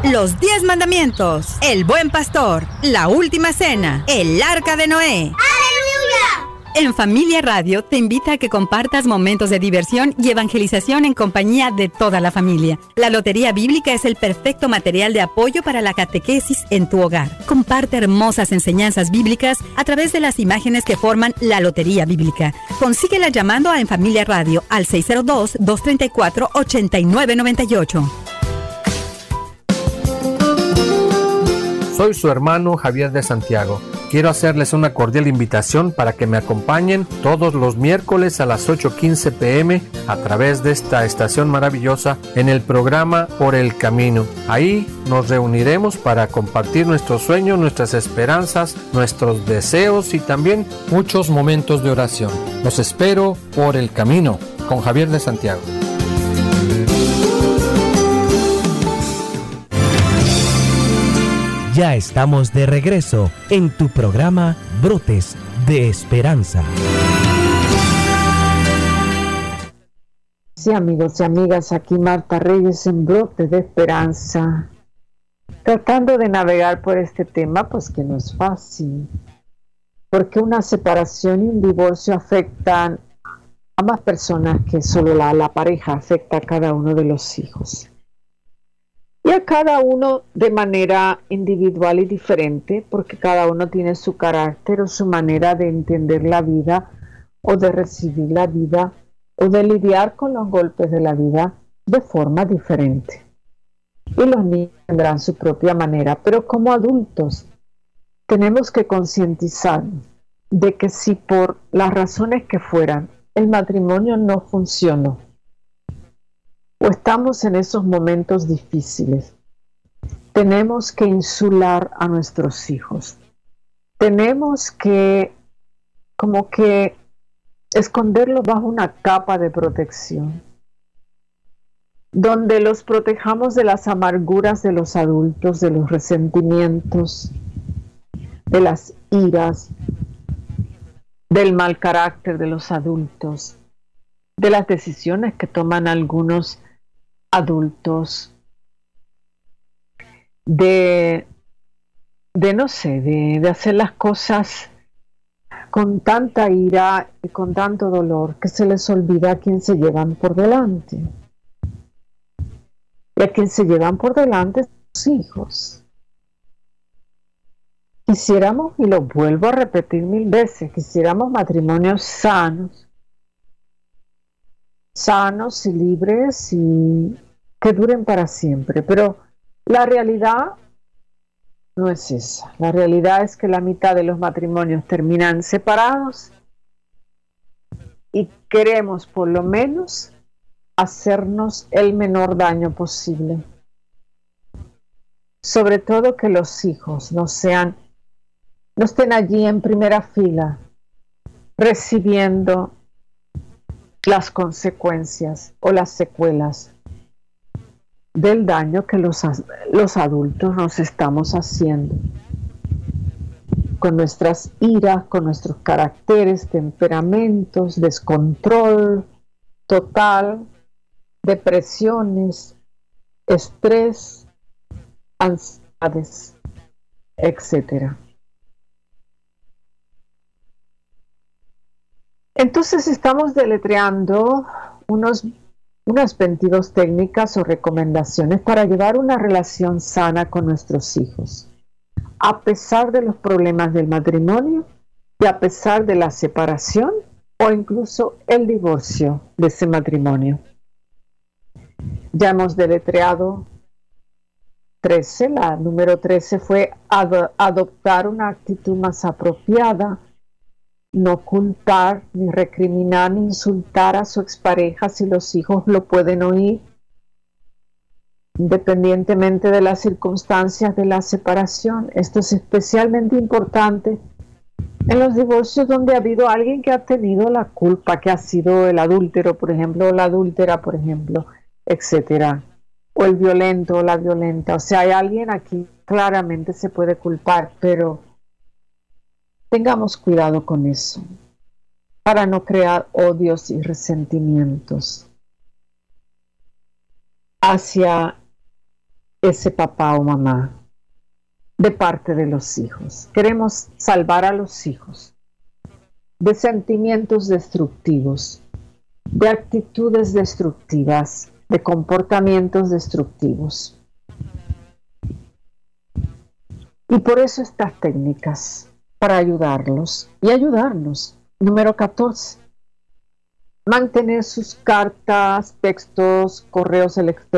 Los 10 mandamientos, el buen pastor, la última cena, el arca de Noé. ¡Aleluya! En Familia Radio te invita a que compartas momentos de diversión y evangelización en compañía de toda la familia. La Lotería Bíblica es el perfecto material de apoyo para la catequesis en tu hogar. Comparte hermosas enseñanzas bíblicas a través de las imágenes que forman la Lotería Bíblica. Consíguela llamando a En Familia Radio al 602-234-8998. Soy su hermano Javier de Santiago. Quiero hacerles una cordial invitación para que me acompañen todos los miércoles a las 8:15 p.m. a través de esta estación maravillosa en el programa Por el Camino. Ahí nos reuniremos para compartir nuestros sueños, nuestras esperanzas, nuestros deseos y también muchos momentos de oración. Los espero por el camino con Javier de Santiago. Ya estamos de regreso en tu programa Brotes de Esperanza. Sí, amigos y amigas, aquí Marta Reyes en Brotes de Esperanza, tratando de navegar por este tema, pues que no es fácil, porque una separación y un divorcio afectan a más personas que solo la pareja, afecta a cada uno de los hijos. Y a cada uno de manera individual y diferente, porque cada uno tiene su carácter o su manera de entender la vida o de recibir la vida o de lidiar con los golpes de la vida de forma diferente. Y los niños tendrán su propia manera, pero como adultos tenemos que concientizarnos de que si por las razones que fueran el matrimonio no funcionó, o estamos en esos momentos difíciles, tenemos que insular a nuestros hijos. Tenemos que como que esconderlos bajo una capa de protección, donde los protejamos de las amarguras de los adultos, de los resentimientos, de las iras, del mal carácter de los adultos, de las decisiones que toman algunos adultos, de hacer las cosas con tanta ira y con tanto dolor que se les olvida a quién se llevan por delante. Y a quien se llevan por delante son sus hijos. Quisiéramos, y lo vuelvo a repetir 1000 veces, quisiéramos matrimonios sanos y libres y que duren para siempre, pero la realidad no es esa. La realidad es que la mitad de los matrimonios terminan separados y queremos por lo menos hacernos el menor daño posible. Sobre todo que los hijos no estén allí en primera fila recibiendo las consecuencias o las secuelas del daño que los adultos nos estamos haciendo con nuestras iras, con nuestros caracteres, temperamentos, descontrol total, depresiones, estrés, ansiedades, etc. Entonces estamos deletreando unas 22 técnicas o recomendaciones para llevar una relación sana con nuestros hijos, a pesar de los problemas del matrimonio y a pesar de la separación o incluso el divorcio de ese matrimonio. Ya hemos deletreado 13, la número 13 fue adoptar una actitud más apropiada, no culpar, ni recriminar, ni insultar a su expareja si los hijos lo pueden oír, independientemente de las circunstancias de la separación. Esto es especialmente importante en los divorcios donde ha habido alguien que ha tenido la culpa, que ha sido el adúltero, por ejemplo, o la adúltera, por ejemplo, etcétera, o el violento o la violenta. O sea, hay alguien aquí claramente se puede culpar, pero tengamos cuidado con eso, para no crear odios y resentimientos hacia ese papá o mamá de parte de los hijos. Queremos salvar a los hijos de sentimientos destructivos, de actitudes destructivas, de comportamientos destructivos. Y por eso estas técnicas, para ayudarlos y ayudarnos. Número 14. Mantener sus cartas, textos, correos electrónicos